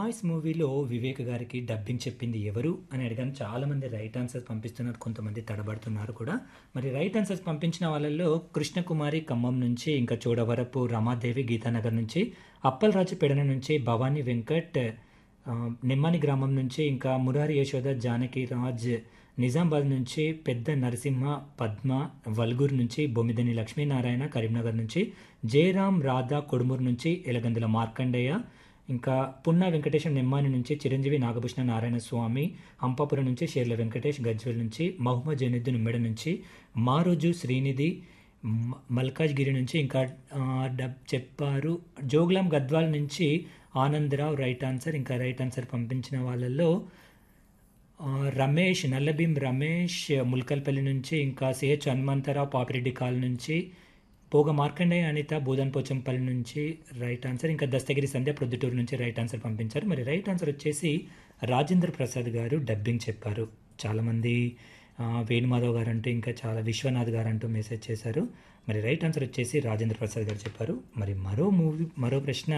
Boys మూవీలో వివేక్ గారికి dubbing చెప్పింది ఎవరు అని అడిగాను. చాలామంది రైట్ ఆన్సర్స్ పంపిస్తున్నారు, కొంతమంది తడబడుతున్నారు కూడా. మరి రైట్ ఆన్సర్స్ పంపించిన వాళ్ళల్లో కృష్ణకుమారి ఖమ్మం నుంచి, ఇంకా చోడవరపు రమాదేవి గీతానగర్ నుంచి, అప్పలరాజు పెడన నుంచి, భవానీ వెంకట్ నిమ్మాని గ్రామం నుంచి, ఇంకా మురారి యశోద జానకి రాజ్ నిజామాబాద్ నుంచి, పెద్ద నరసింహ పద్మ వల్గూరు నుంచి, బొమ్మిదని లక్ష్మీనారాయణ కరీంనగర్ నుంచి, జయరాం రాధా కొడుమూరు నుంచి, ఎలగందుల మార్కండేయ, ఇంకా పున్నా వెంకటేశం నిమ్మాని నుంచి, చిరంజీవి నాగభూషణ నారాయణ స్వామి హంపాపురం నుంచి, షేర్ల వెంకటేష్ గజ్వెల్ నుంచి, మహమ్మద్ జైనుద్దీన్ ఉమ్మెడ నుంచి, మారోజు శ్రీనిధి మల్కాజ్గిరి నుంచి, ఇంకా చెప్పారు జోగులాం గద్వాల్ నుంచి ఆనందరావు రైట్ ఆన్సర్. ఇంకా రైట్ ఆన్సర్ పంపించిన వాళ్ళల్లో రమేష్ నల్లబీం రమేష్ ముల్కల్పల్లి నుంచి, ఇంకా సిహెచ్ హనుమంతరావు పాపిరెడ్డి కాల్ నుంచి, పోగ మార్కండేయ అనిత బోధన్పోచంపల్లి నుంచి రైట్ ఆన్సర్. ఇంకా దస్తగిరి సంధ్య ప్రొద్దుటూరు నుంచి రైట్ ఆన్సర్ పంపించారు. మరి రైట్ ఆన్సర్ వచ్చేసి రాజేంద్ర ప్రసాద్ గారు డబ్బింగ్ చెప్పారు. చాలామంది వేణుమాధవ్ గారు అంటూ, ఇంకా చాలా విశ్వనాథ్ గారు అంటూ మెసేజ్ చేశారు. మరి రైట్ ఆన్సర్ వచ్చేసి రాజేంద్ర ప్రసాద్ గారు చెప్పారు. మరి మరో ప్రశ్న,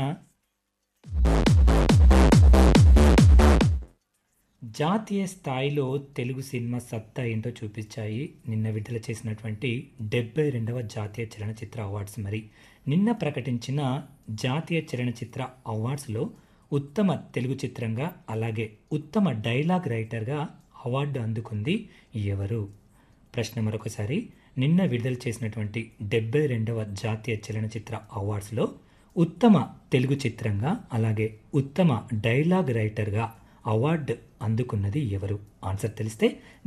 జాతీయ స్థాయిలో తెలుగు సినిమా సత్తా ఏంటో చూపించాయి నిన్న విడుదల చేసినటువంటి 72వ జాతీయ చలనచిత్ర అవార్డ్స్. మరి నిన్న ప్రకటించిన జాతీయ చలనచిత్ర అవార్డ్స్లో ఉత్తమ తెలుగు చిత్రంగా, అలాగే ఉత్తమ డైలాగ్ రైటర్గా అవార్డు అందుకుంది ఎవరు? ప్రశ్న మరొకసారి, నిన్న విడుదల చేసినటువంటి 72వ జాతీయ చలనచిత్ర అవార్డ్స్లో ఉత్తమ తెలుగు చిత్రంగా, అలాగే ఉత్తమ డైలాగ్ రైటర్గా అవార్డు అందుకున్నది ఎవరు? ఆన్సర్ తెలిస్తే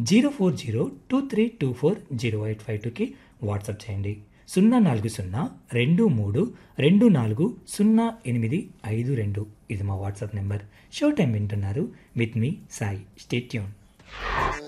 040232408522కి వాట్సాప్ చేయండి. 04023240852. ఇది మా వాట్సాప్ నెంబర్. షో టైం వింటున్నారు with me Sai. Stay tune.